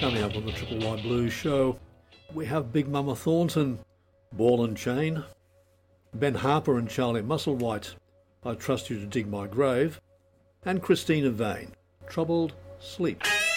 Coming up on the Triple Y Blues show, we have Big Mama Thornton, Ball and Chain, Ben Harper and Charlie Musselwhite, I Trust You to Dig My Grave, and Christina Vane, Troubled Sleep.